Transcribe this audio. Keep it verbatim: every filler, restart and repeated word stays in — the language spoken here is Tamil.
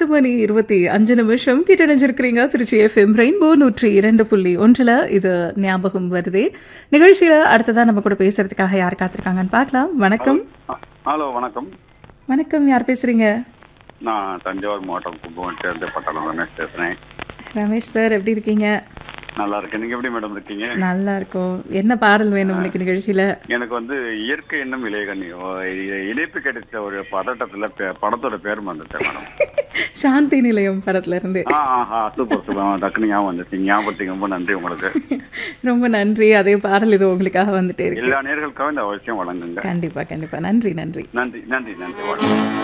மணி இருபத்தி அஞ்சு நிமிஷம் கிட்டடைஞ்சிருக்கிறீங்க திருச்சி எஃப்எம் ரெயின்போ நூற்றி இரண்டு புள்ளி ஒன்றில். இது ஞாபகம் வருதே நிகழ்ச்சியில அடுத்ததா நம்ம கூட பேசுறதுக்காக யார் காத்திருக்காங்கன்னு பார்க்கலாம். வணக்கம். ஹலோ, வணக்கம். வணக்கம், யார் பேசுறீங்க? நான் தஞ்சாவூர் மாவட்டம் கும்பகோணம் சேர்ந்த பட்டாளம் ரமேஷ் பேசுறேன். ரமேஷ் சார், எப்படி இருக்கீங்க? நல்லா இருக்கேன். நீங்க எப்படி மேடம் இருக்கீங்க? நல்லா இருக்கும். என்ன பாடல் வேணும் இன்னைக்கு நிகழ்ச்சியில? எனக்கு வந்து இயற்கை என்னும் இளையகனி இணைப்பு கிடைச்ச ஒரு பதட்டத்துல பே- படத்தோட பேர் வந்துட்டேன் மேடம். சாந்தி நிலையம் படத்துல இருந்து. ஆ ஆ சூப்பர் சூப்பர். டக்குனு ஞாபகம் வந்துச்சு. ஞாபகத்துக்கு ரொம்ப நன்றி உங்களுக்கு. ரொம்ப நன்றி. அதே பாடல் இது உங்களுக்காக வந்துட்டே இருக்கு. எல்லா நேர்களுக்காகவும் இந்த அவசியம் வழங்குங்க. கண்டிப்பா கண்டிப்பா. நன்றி நன்றி நன்றி நன்றி நன்றி. வணக்கம்.